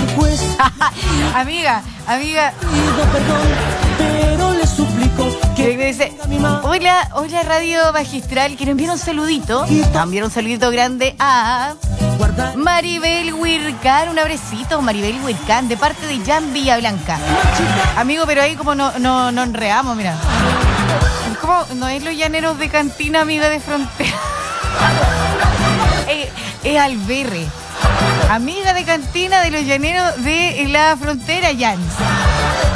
señor juez. Amiga. Pido perdón, pero le suplico que Me dice, venga mi mamá. hola Radio Magistral, quiero enviar un saludito. Enviar un saludito grande a Guarda Maribel Huircán. Un abrecito, Maribel Huircán, de parte de Jan Villablanca. Amigo, pero ahí como no enreamos, mira. ¿Cómo? No es los llaneros de cantina, amiga de frontera. Es Alberre. Amiga de cantina de los llaneros de la frontera, Jan.